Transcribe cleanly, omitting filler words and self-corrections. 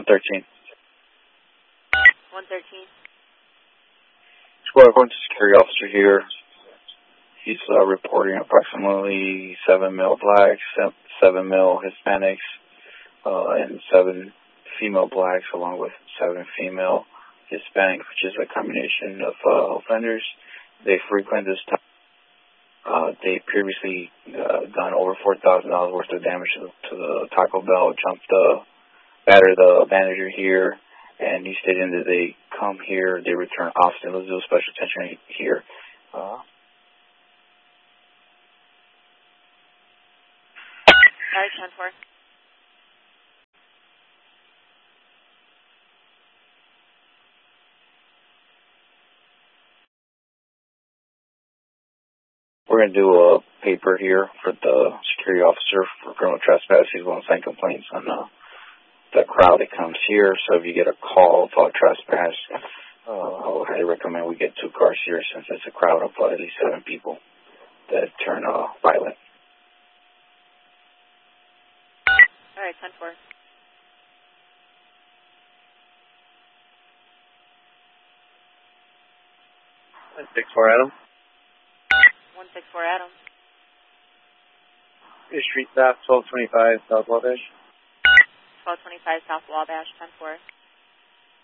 113. 113. Squad 1 security officer here. He's reporting approximately 7 male blacks, 7 male Hispanics, and 7 female blacks, along with 7 female Hispanics, which is a combination of offenders. They frequent this time. They previously done over $4,000 worth of damage to the Taco Bell, battered the manager here, and he stated that they come here, they return often. Let's do special attention here. Sorry, 10-4. We're going to do a paper here for the security officer for criminal trespass. He's going to send complaints on the crowd that comes here. So if you get a call about trespass, I would highly recommend we get 2 cars here, since it's a crowd of at least 7 people that turn violent. All right, 10-4. 164 Adam. 164 Adam. Street staff, 1225 South Wabash. 1225 South Wabash, 10-4.